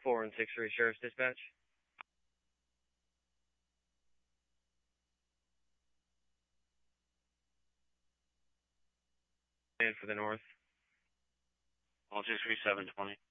4 and 6-3 Sheriff's Dispatch. And for the north. All 63720.